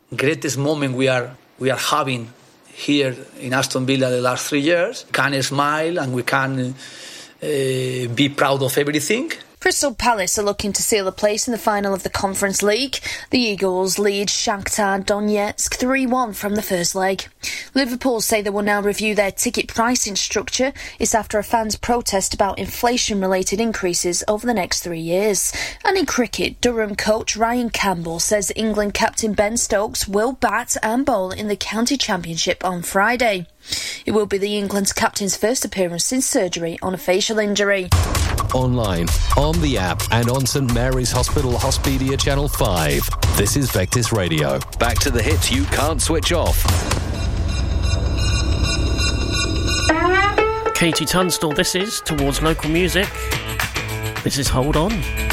greatest moment we are having here in Aston Villa the last 3 years. Can smile and we can be proud of everything. Crystal Palace are looking to seal a place in the final of the Conference League. The Eagles lead Shakhtar Donetsk 3-1 from the first leg. Liverpool say they will now review their ticket pricing structure. It's after a fan's protest about inflation-related increases over the next 3 years. And in cricket, Durham coach Ryan Campbell says England captain Ben Stokes will bat and bowl in the county championship on Friday. It will be the England's captain's first appearance since surgery on a facial injury. Online, on the app and on St Mary's Hospital Hospidia Channel 5. This is Vectis Radio. Back to the hits you can't switch off. Katie Tunstall, this is Towards Local Music. This is Hold On.